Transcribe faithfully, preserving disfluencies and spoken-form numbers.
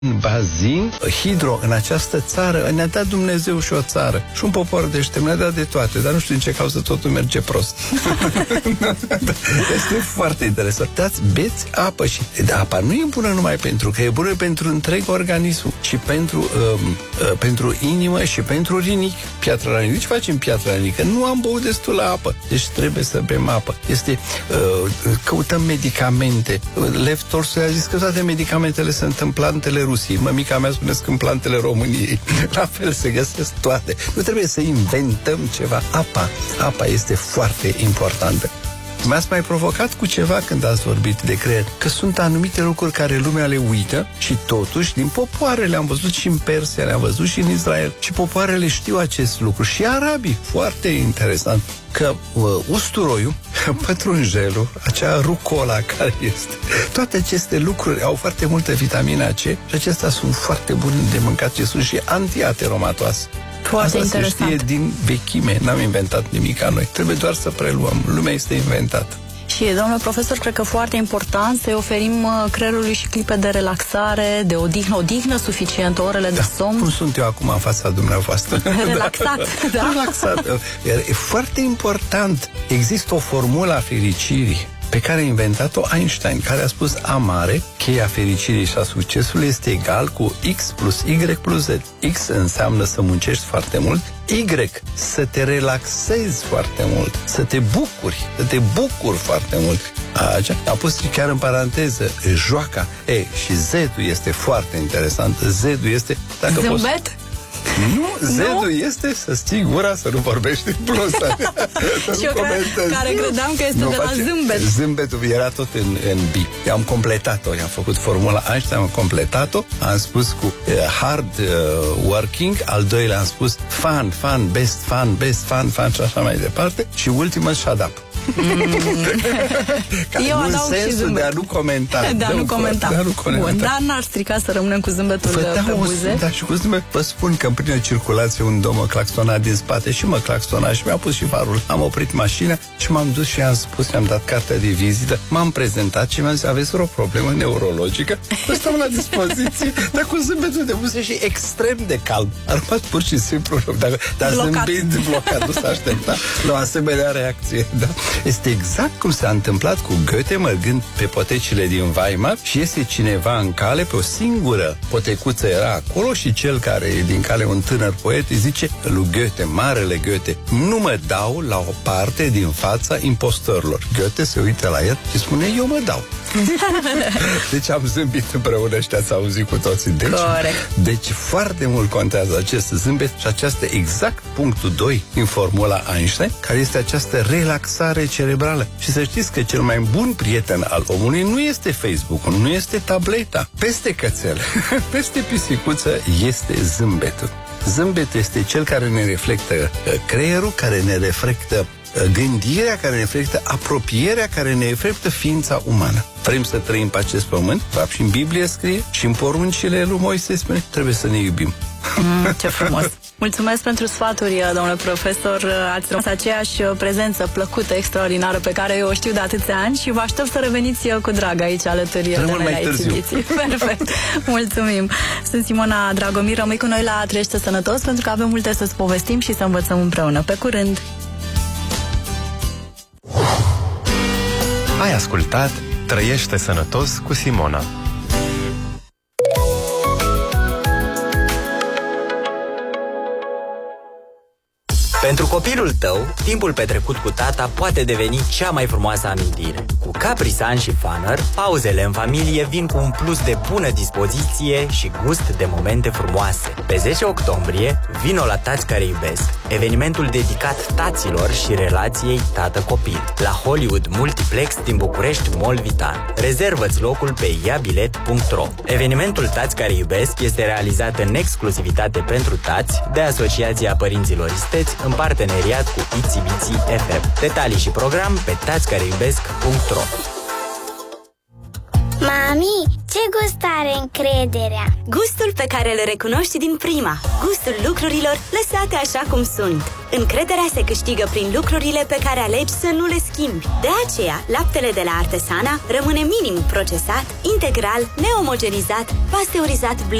în bazin hidro în această țară. Ne-a dat Dumnezeu și o țară și un popor deștept, ne-a dat de toate, dar nu știu din ce cauză totul merge prost. Este foarte interesant. Dați, beți apă și apa nu e bună numai pentru că e bună pentru întreg organismul și pentru, um, uh, pentru inimă și pentru rinichi. Piatra rinică. Deci facem piatra rinică. Nu am băut destul la apă. Deci trebuie să bem apă. Este, uh, căutăm medicamente. Lev Tolstoi a zis că toate medicamentele sunt în plantele Rusiei. Mămica mea spune că în plantele României. La fel se găsesc toate. Nu trebuie să inventăm ceva. Apa. Apa este foarte importantă. M-ați mai provocat cu ceva când ați vorbit de creier, că sunt anumite lucruri care lumea le uită și totuși din popoare le-am văzut și în Persia, le-am văzut și în Israel și popoarele știu acest lucru și arabii, foarte interesant, că uh, usturoiul, pătrunjelul, acea rucola care este, toate aceste lucruri au foarte multă vitamina C și acestea sunt foarte bune de mâncat și sunt și antiateromatoase. Foarte Asta interesant. se știe din vechime, n-am inventat nimic ca noi. Trebuie doar să preluăm. Lumea este inventată. Și, domnule profesor, cred că foarte important să-i oferim creierului și clipe de relaxare, de odihnă, odihnă suficientă, orele da. de somn. Cum sunt eu acum în fața dumneavoastră? Relaxat, da? Relaxat. E foarte important. Există o formulă a fericirii pe care a inventat-o Einstein, care a spus A mare, cheia fericirii și a succesului, este egal cu X plus Y plus Z. X înseamnă să muncești foarte mult, Y, să te relaxezi foarte mult, să te bucuri, să te bucuri foarte mult. A pus chiar în paranteză joaca. E, și Z-ul este foarte interesant. Z-ul este... Dacă Zâmbet? Poți... Nu, Z-ul este să ții gura, să nu vorbești în plus. Și eu cre- care credeam că este nu de la face... zâmbet. Zâmbetul era tot în, în B. I-am completat-o, i-am făcut formula Einstein, am completat-o, am spus cu uh, hard uh, working, al doilea am spus fun, fun, best fun, best fun, fun și așa mai departe. Și ultimul, shut up. Mm. Eu adaug și zâmbet. De a nu comenta. De a nu comenta. De a nu comenta. Bun, dar n-ar strica să rămânem cu zâmbetul Vă pe buze. Da, și cu zâmbet. Vă spun că în plină circulație un domn mă claxona din spate și mă claxona și mi-a pus și farul. Am oprit mașina și m-am dus și am spus, i-am dat cartea de vizită, m-am prezentat și mi-am zis, aveți o problemă neurologică? Vă stau la dispoziție, dar cu zâmbetul de buze și extrem de calm. A rămas pur și simplu, dar, dar zâmbind blocat, nu s-a aștepta la o asemenea reacție. Da? Este exact cum s-a întâmplat cu Goethe mergând pe potecile din Weimar și iese cineva în cale, pe o singură potecuță era acolo și cel care e din cale, un tânăr poet, îi zice lui Goethe, marele Goethe, nu mă dau la o parte din fața impostorilor. Goethe se uită la el și spune, eu mă dau. Deci am zâmbit împreună și ați auzit cu toții. Deci, deci foarte mult contează acest zâmbet și această exact punctul doi din formula Einstein, care este această relaxare cerebrală. Și să știți că cel mai bun prieten al omului nu este Facebook-ul, nu este tableta. Peste cățel, peste pisicuță este zâmbetul. Zâmbetul este cel care ne reflectă creierul, care ne reflectă gândirea, care ne reflectă apropierea, care ne reflectă ființa umană. Vrem să trăim pe acest pământ, fapt și în Biblie scrie, și în poruncile lui Moise spune, trebuie să ne iubim. Mm, ce frumos! Mulțumesc pentru sfaturi, domnule profesor. Ați rămas aceeași prezență plăcută, extraordinară, pe care eu o știu de atâția ani și vă aștept să reveniți cu drag aici alături de noi la exhibiții. Perfect! Mulțumim! Sunt Simona Dragomir, rămâi cu noi la Trăiește Sănătos, pentru că avem multe să-ți povestim și să învățăm împreună. Pe curând! Ai ascultat Trăiește Sănătos cu Simona. Pentru copilul tău, timpul petrecut cu tata poate deveni cea mai frumoasă amintire. Cu Capri Sun și Funner, pauzele în familie vin cu un plus de bună dispoziție și gust de momente frumoase. Pe zece octombrie, vino la Tați care iubesc, evenimentul dedicat taților și relației tată-copil, la Hollywood Multiplex din București Mall Vitan. Rezervă-ți locul pe iabilet punct ro. Evenimentul Tați care iubesc este realizat în exclusivitate pentru tați de Asociația Părinților Isteți în parteneriat cu Itsy Bitsy F M. Detalii și program pe tați care iubesc punct ro. Mami, Ce gust are încrederea? Gustul pe care îl recunoști din prima. Gustul lucrurilor lăsate așa cum sunt. Încrederea se câștigă prin lucrurile pe care alegi să nu le schimbi. De aceea, laptele de la Artesana rămâne minim procesat, integral, neomogenizat, pasteurizat, blând